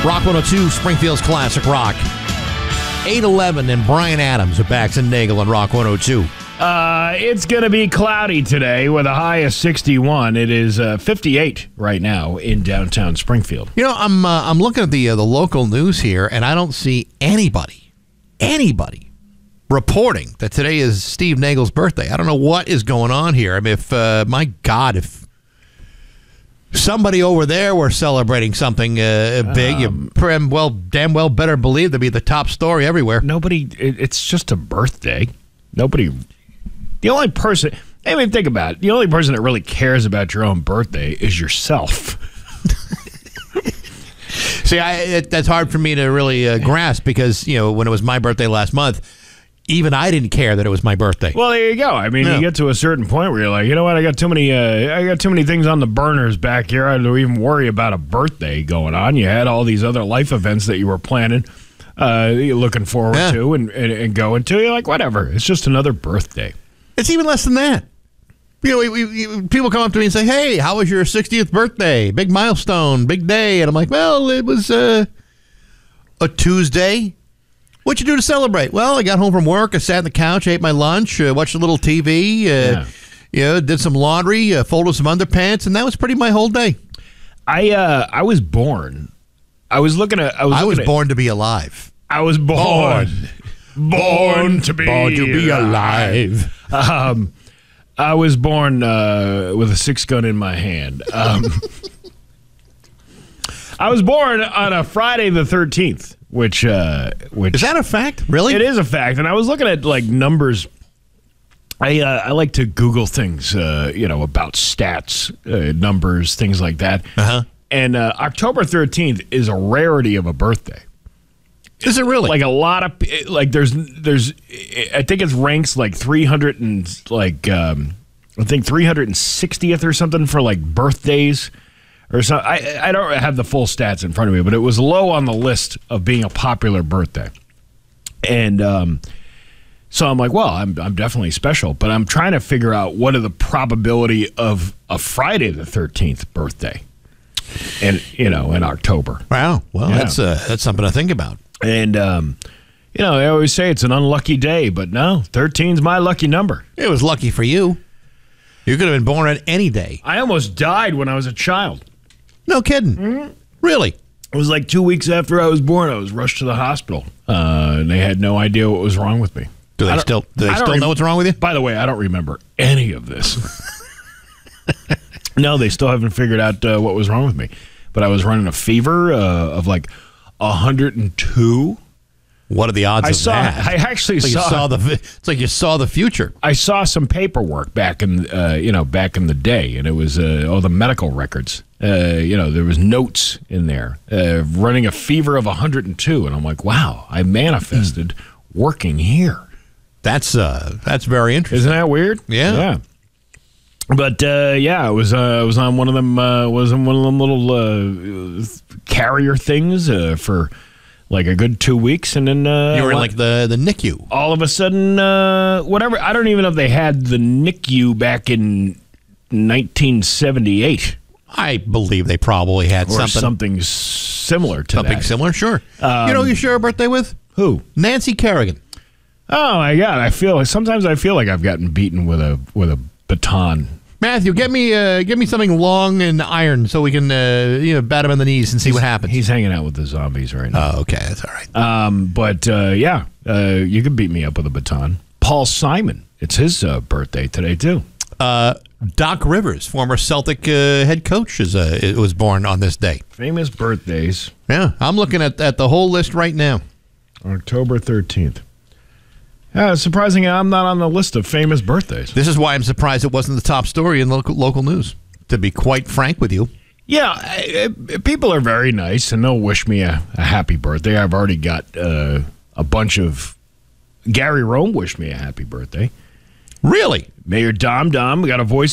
Rock 102, Springfield's Classic Rock. 8:11 and Brian Adams at Bax and Nagel on Rock 102. It's going to be cloudy today with a high of 61. It is 58 right now in downtown Springfield. You know, I'm looking at the local news here, and I don't see anybody reporting that today is Steve Nagel's birthday. I don't know what is going on here. I mean, my God, if somebody over there were celebrating something big, you damn well better believe there'd be the top story everywhere. It's just a birthday. The only person, I mean, think about it. The only person that really cares about your own birthday is yourself. See, that's hard for me to really grasp because, you know, when it was my birthday last month, even I didn't care that it was my birthday. Well, there you go. I mean, You get to a certain point where you're like, you know what? I got too many things on the burners back here. I don't even worry about a birthday going on. You had all these other life events that you were planning, you're looking forward to and going to. You're like, whatever. It's just another birthday. It's even less than that. You know, people come up to me and say, "Hey, how was your 60th birthday? Big milestone, big day." And I'm like, "Well, it was a Tuesday. What'd you do to celebrate?" "Well, I got home from work. I sat on the couch, ate my lunch, watched a little TV, did some laundry, folded some underpants, and that was pretty my whole day." I was born. I was born to be alive. I was born to be alive. I was born with a 6-gun in my hand. I was born on a Friday the 13th, which is that a fact? Really? It is a fact. And I was looking at like numbers. I like to Google things, about stats, numbers, things like that. And October 13th is a rarity of a birthday. Is it really? Like a lot of there's I think it ranks like 300 and I think 360th or something for like birthdays or something. I don't have the full stats in front of me, but it was low on the list of being a popular birthday. And so I'm like, well, I'm definitely special, but I'm trying to figure out what are the probability of a Friday the 13th birthday, and in October. Wow, well, that's something to think about. And, they always say it's an unlucky day, but no, 13's my lucky number. It was lucky for you. You could have been born on any day. I almost died when I was a child. No kidding. Mm-hmm. Really? It was like 2 weeks after I was born. I was rushed to the hospital, and they had no idea what was wrong with me. Do they still know what's wrong with you? By the way, I don't remember any of this. No, they still haven't figured out what was wrong with me. But I was running a fever of like 102. What are the odds of that? I actually saw. It's like you saw the future. I saw some paperwork back in the day, and it was all the medical records. There was notes in there running a fever of 102, and I'm like, wow, I manifested working here. That's very interesting. Isn't that weird? Yeah. But I was on one of them little carrier things for like a good 2 weeks, and then you were in like the NICU. All of a sudden, whatever. I don't even know if they had the NICU back in 1978. I believe they probably had something similar to something that. Similar, sure. You know who you share a birthday with? Who? Nancy Kerrigan. Oh my God! Sometimes I feel like I've gotten beaten with a baton. Matthew, get me something long and iron so we can bat him in the knees and see what happens. He's hanging out with the zombies right now. Oh, okay, that's all right. You could beat me up with a baton. Paul Simon, it's his birthday today too. Doc Rivers, former Celtic head coach, was born on this day. Famous birthdays. Yeah, I'm looking at the whole list right now. October 13th. Surprising I'm not on the list of famous birthdays. This is why I'm surprised it wasn't the top story in local news, to be quite frank with you. Yeah, people are very nice, and they'll wish me a happy birthday. I've already got a bunch of... Gary Rome wished me a happy birthday. Really? Mayor Dom got a voice